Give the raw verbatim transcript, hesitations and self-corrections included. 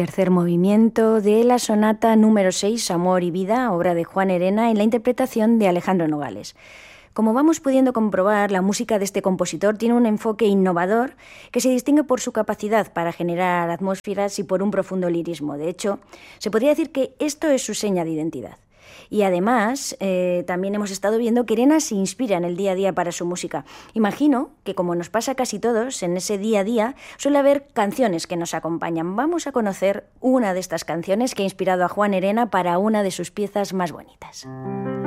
tercer movimiento de la sonata número seis, Amor y Vida, obra de Juan Herena, en la interpretación de Alejandro Nogales. Como vamos pudiendo comprobar, la música de este compositor tiene un enfoque innovador que se distingue por su capacidad para generar atmósferas y por un profundo lirismo. De hecho, se podría decir que esto es su seña de identidad. Y además, eh, también hemos estado viendo que Herena se inspira en el día a día para su música. Imagino que, como nos pasa a casi todos, en ese día a día suele haber canciones que nos acompañan. Vamos a conocer una de estas canciones que ha inspirado a Juan Herena para una de sus piezas más bonitas.